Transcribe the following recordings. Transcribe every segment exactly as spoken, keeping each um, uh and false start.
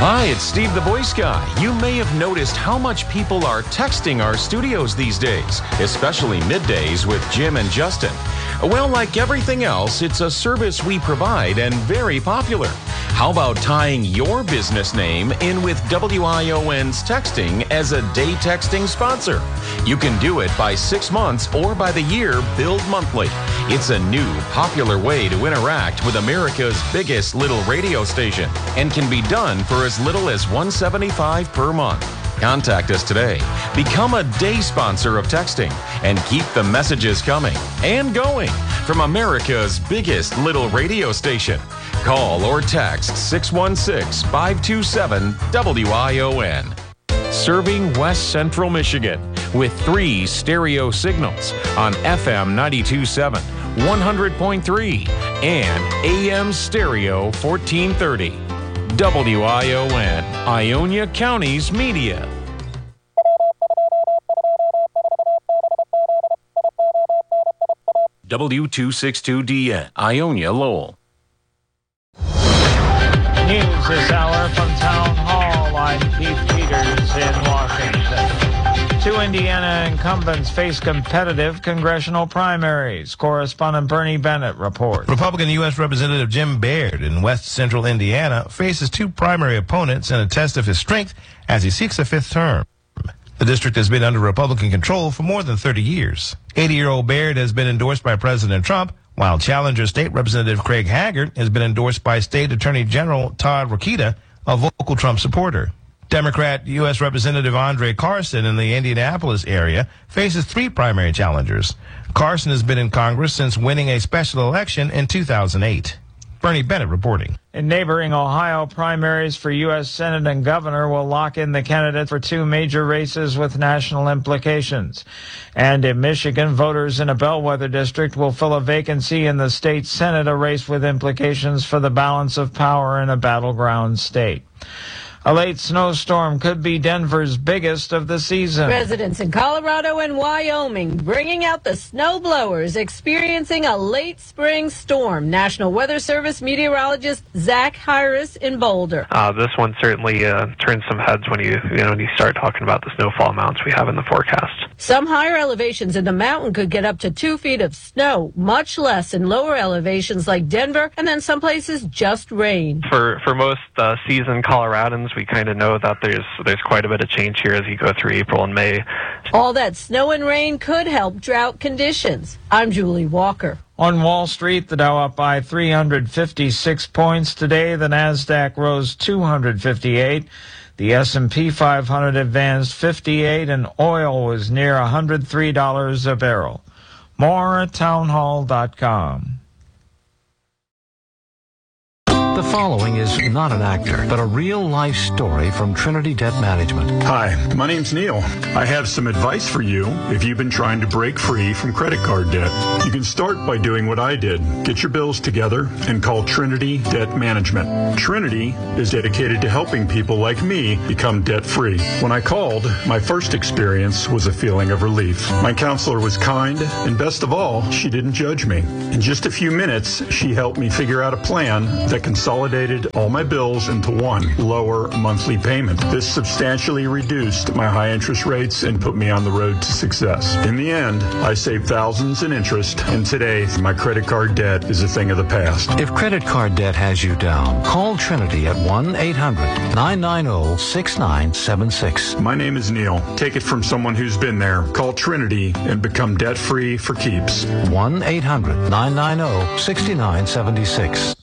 Hi, it's Steve the Voice Guy. You may have noticed how much people are texting our studios these days, especially middays with Jim and Justin. Well, like everything else, it's a service we provide and very popular. How about tying your business name in with W I O N's texting as a day texting sponsor? You can do it by six months or by the year, billed monthly. It's a new, popular way to interact with America's biggest little radio station and can be done for as little as one hundred seventy-five dollars per month. Contact us today. Become a day sponsor of texting and keep the messages coming and going from America's biggest little radio station. Call or text six one six, five two seven, W I O N. Serving West Central Michigan with three stereo signals on F M ninety-two point seven, one hundred point three, and A M stereo fourteen thirty. W I O N, Ionia County's media. W two sixty-two D N, Ionia, Lowell. News this hour from Town Hall. I'm Keith Peters in Washington. Two Indiana incumbents face competitive congressional primaries. Correspondent Bernie Bennett reports. Republican U S Representative Jim Baird in West Central Indiana faces two primary opponents in a test of his strength as he seeks a fifth term. The district has been under Republican control for more than thirty years. eighty-year-old Baird has been endorsed by President Trump, while challenger State Representative Craig Haggart has been endorsed by State Attorney General Todd Rokita, a vocal Trump supporter. Democrat U S Representative Andre Carson in the Indianapolis area faces three primary challengers. Carson has been in Congress since winning a special election in two thousand eight. Bernie Bennett reporting. In neighboring Ohio, primaries for U S Senate and governor will lock in the candidate for two major races with national implications. And in Michigan, voters in a bellwether district will fill a vacancy in the state Senate, a race with implications for the balance of power in a battleground state. A late snowstorm could be Denver's biggest of the season. Residents in Colorado and Wyoming bringing out the snow blowers, experiencing a late spring storm. National Weather Service meteorologist Zach Hyris in Boulder. Uh, this one certainly uh, turns some heads when you you know when you start talking about the snowfall amounts we have in the forecast. Some higher elevations in the mountain could get up to two feet of snow, much less in lower elevations like Denver, and then some places just rain. For for most uh, seasoned Coloradans, we kind of know that there's there's quite a bit of change here as you go through April and May. All that snow and rain could help drought conditions. I'm Julie Walker. On Wall Street, the Dow up by three hundred fifty-six points today. The Nasdaq rose two hundred fifty-eight. The S and P five hundred advanced fifty-eight, and oil was near one hundred three dollars a barrel. More at townhall dot com. The following is not an actor, but a real-life story from Trinity Debt Management. Hi, my name's Neil. I have some advice for you if you've been trying to break free from credit card debt. You can start by doing what I did. Get your bills together and call Trinity Debt Management. Trinity is dedicated to helping people like me become debt-free. When I called, my first experience was a feeling of relief. My counselor was kind, and best of all, she didn't judge me. In just a few minutes, she helped me figure out a plan that can consolidated all my bills into one lower monthly payment. This substantially reduced my high interest rates and put me on the road to success. In the end, I saved thousands in interest, and today my credit card debt is a thing of the past. If credit card debt has you down, call Trinity at one eight hundred, nine nine zero, six nine seven six. My name is Neil. Take it from someone who's been there. Call Trinity and become debt-free for keeps. one eight hundred, nine nine zero, six nine seven six.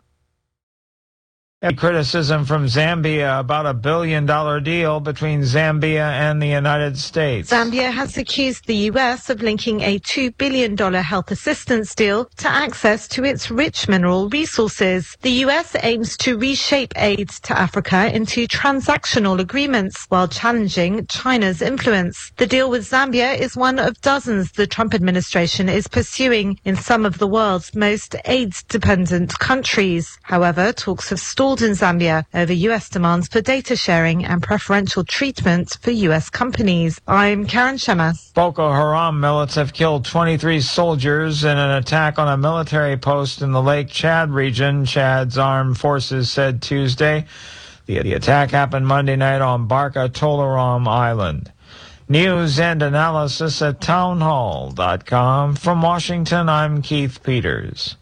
Criticism from Zambia about a billion dollar deal between Zambia and the United States. Zambia has accused the U S of linking a two billion dollars health assistance deal to access to its rich mineral resources. The U S aims to reshape aid to Africa into transactional agreements while challenging China's influence. The deal with Zambia is one of dozens the Trump administration is pursuing in some of the world's most aid-dependent countries. However, talks have stalled in Zambia over U S demands for data sharing and preferential treatment for U S companies. I'm Karen Shemas. Boko Haram militants have killed twenty-three soldiers in an attack on a military post in the Lake Chad region, Chad's armed forces said Tuesday. The, the attack happened Monday night on Barka Tolaram Island. News and analysis at townhall dot com. From Washington, I'm Keith Peters.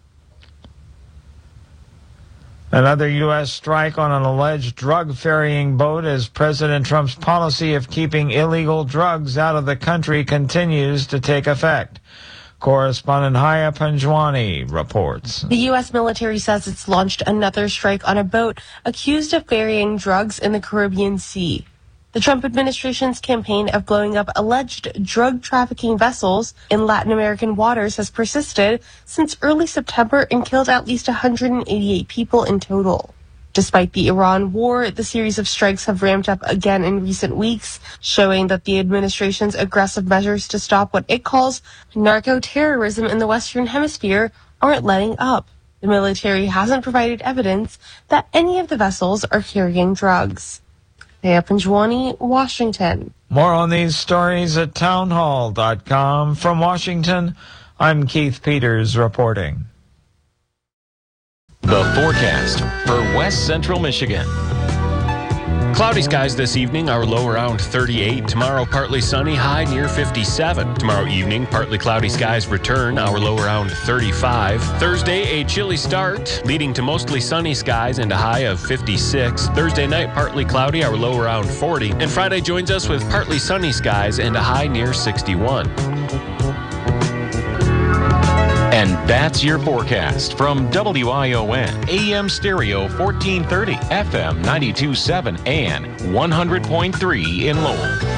Another U S strike on an alleged drug ferrying boat as President Trump's policy of keeping illegal drugs out of the country continues to take effect. Correspondent Haya Panjwani reports. The U S military says it's launched another strike on a boat accused of ferrying drugs in the Caribbean Sea. The Trump administration's campaign of blowing up alleged drug trafficking vessels in Latin American waters has persisted since early September and killed at least one hundred eighty-eight people in total. Despite the Iran war, the series of strikes have ramped up again in recent weeks, showing that the administration's aggressive measures to stop what it calls narco-terrorism in the Western Hemisphere aren't letting up. The military hasn't provided evidence that any of the vessels are carrying drugs. Haya Panjwani, Washington. More on these stories at townhall dot com. From Washington, I'm Keith Peters reporting. The forecast for West Central Michigan. Cloudy skies this evening, our low around thirty-eight. Tomorrow, partly sunny, high near fifty-seven. Tomorrow evening, partly cloudy skies return, our low around thirty-five. Thursday, a chilly start, leading to mostly sunny skies and a high of fifty-six. Thursday night, partly cloudy, our low around forty. And Friday joins us with partly sunny skies and a high near sixty-one. And that's your forecast from W I O N, A M Stereo fourteen thirty, F M ninety-two point seven, and one hundred point three in Lowell.